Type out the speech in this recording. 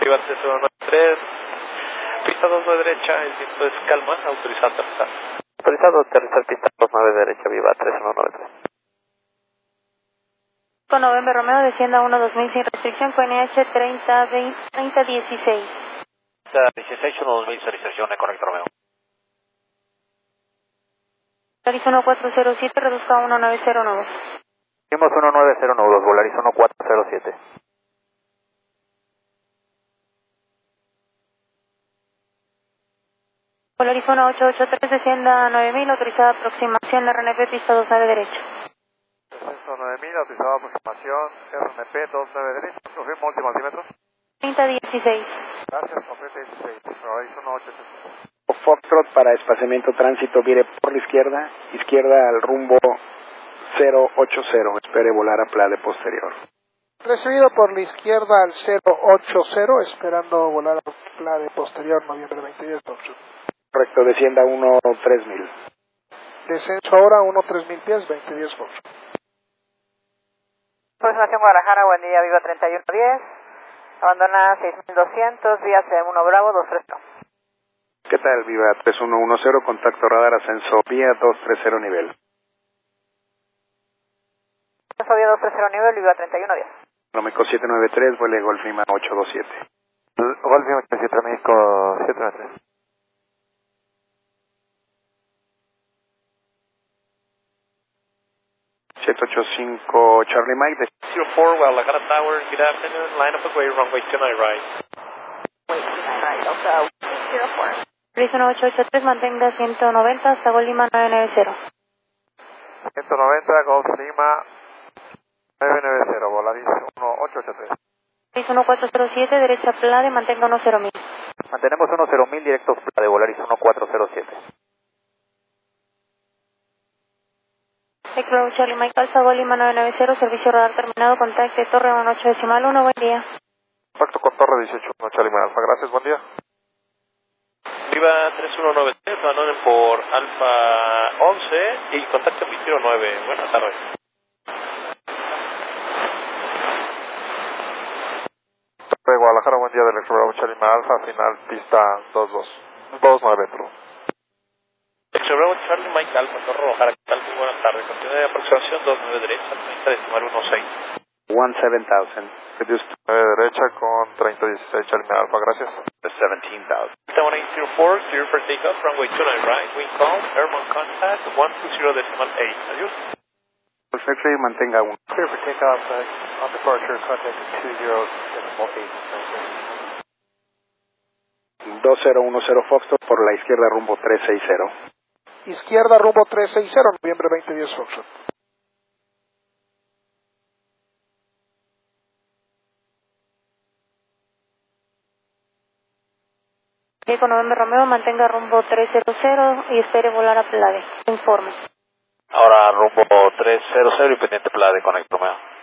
Viva 3193, pista 29 derecha, el viento es calma, autorizado aterrizar. Autorizado aterrizar pista 29 derecha, Viva 3193. Con November Romeo, descienda 1-2000 sin restricción, con NH 3016. 16, 1-2000 sin restricción, correcto Romeo. Volaris 1407, reduzca a 1909. Seguimos 1909, Volaris 1407. Volaris 1883, descienda a 9000, autorizada aproximación, RNP, pista 29 derecha. Descenso 9000, autorizada aproximación, RNP 29 derecha, confirmo último altímetro. 3016. Gracias, complete 16, Volaris 1883. Foxtrot para espaciamiento tránsito, vire por la izquierda, izquierda al rumbo 080, espere volar a PLADE posterior. Recibido por la izquierda al 080, esperando volar a PLADE posterior, noviembre 22, Foxtrot. Correcto, descienda 13000. Descenso ahora 1-3000 pies, 2010, Foxtrot. Aproximación Guadalajara, buen día, Viva 3110. Abandona 6200, vía C1 Bravo 230. ¿Qué tal? Viva 3110, contacto radar, ascenso vía 230 nivel. Ascenso vía 230 nivel, Viva 3110. México 793, vuele Golf Lima 827. Golf Lima 827, México 793. $785 Charlie Mike, 04 Guadalajara Tower, good afternoon, line up away, runway 29 right. Runway 29 right, Delta 04. Volaris 1883, mantenga 190 hasta Gol Lima 990. 190, Golf Lima 990, Volaris 1883. Volaris 1407, derecha PLADE, mantenga 10000. Mantenemos 10000 directos de Volaris 1407. Echo Charlie Mike Alfa, Gol Lima 990, servicio radar terminado, contacte Torre 18.1, buen día. Contacto con Torre 18, Charlie Mike Alfa, gracias, buen día. Viva 3193, abandonen por Alfa 11 y contacto Pitiro 9. Buenas tardes. Torre Guadalajara, buen día del Bravo Charlie Mike Alfa, final pista 29, perdón. Bravo Charlie Mike Alfa, Torre Guadalajara, ¿qué tal? Muy buenas tardes. Continuidad de aproximación 29 derecha, 30.16. 17,000. Reduced 9 derecha con 3016 Charlie Mike Alfa, gracias. to 17,000. Delta 1804, clear for takeoff, runway 29 right, wind calm, airborne contact, 120.8. Adiós. Perfecto, y mantenga 1. Clear for takeoff, on departure, contact 20.8. 2010 Foxtrot por la izquierda rumbo 360. Izquierda rumbo 360, noviembre 2010, Foxtrot. Con November Romeo, mantenga rumbo 300 y espere volar a PLADE. Informe. Ahora rumbo 300 y pendiente PLADE, conecto, Romeo.